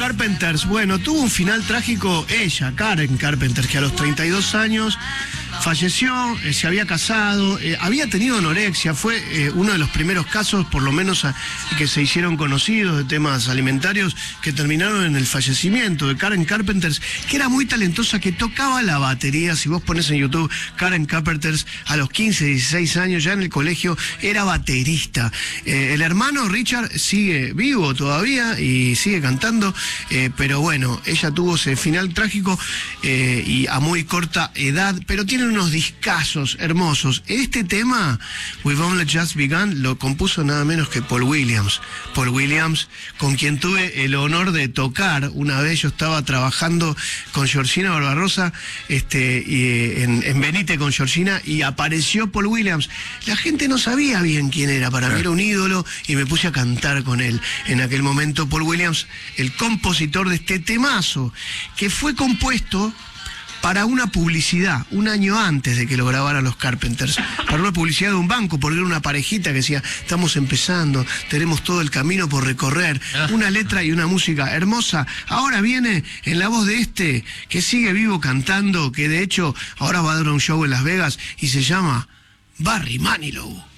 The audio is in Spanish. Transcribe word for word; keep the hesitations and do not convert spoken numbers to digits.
Carpenters, bueno, tuvo un final trágico ella, Karen Carpenter, que a los treinta y dos años falleció, eh, se había casado, eh, había tenido anorexia, fue eh, uno de los primeros casos, por lo menos a, que se hicieron conocidos de temas alimentarios, que terminaron en el fallecimiento de Karen Carpenters, que era muy talentosa, que tocaba la batería. Si vos pones en YouTube Karen Carpenters, a los quince, dieciséis años, ya en el colegio, era baterista. Eh, el hermano Richard sigue vivo todavía y sigue cantando, eh, pero bueno, ella tuvo ese final trágico eh, y a muy corta edad, pero tiene unos discazos hermosos. Este tema, We've Only Just Begun, lo compuso nada menos que Paul Williams. Paul Williams, con quien tuve el honor de tocar. Una vez yo estaba trabajando con Georgina Barbarossa este, y, en, en Benite con Georgina, y apareció Paul Williams. La gente no sabía bien quién era, para mí era un ídolo, y me puse a cantar con él. En aquel momento, Paul Williams, el compositor de este temazo, que fue compuesto para una publicidad, un año antes de que lo grabaran los Carpenters, para una publicidad de un banco, porque era una parejita que decía, estamos empezando, tenemos todo el camino por recorrer, una letra y una música hermosa. Ahora viene en la voz de este, que sigue vivo cantando, que de hecho ahora va a dar un show en Las Vegas, y se llama Barry Manilow.